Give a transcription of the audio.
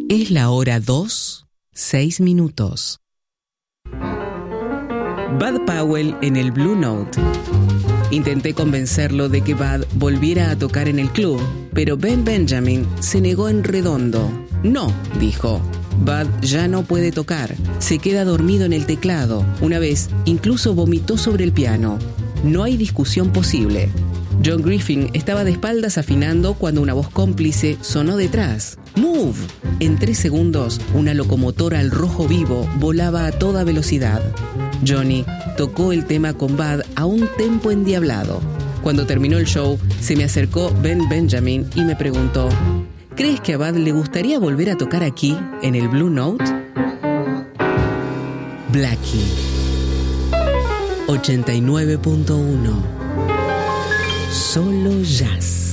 Es la hora 2, 6 minutos. Bud Powell en el Blue Note. Intenté convencerlo de que Bud volviera a tocar en el club, pero Ben Benjamin se negó en redondo. No, dijo. Bud ya no puede tocar. Se queda dormido en el teclado. Una vez, incluso vomitó sobre el piano. No hay discusión posible. John Griffin estaba de espaldas afinando cuando una voz cómplice sonó detrás. ¡Move! En 3 segundos, una locomotora al rojo vivo volaba a toda velocidad. Johnny tocó el tema con Bud a un tempo endiablado. Cuando terminó el show, se me acercó Ben Benjamin y me preguntó: ¿crees que a Bud le gustaría volver a tocar aquí, en el Blue Note? Blackie 89.1. Solo jazz.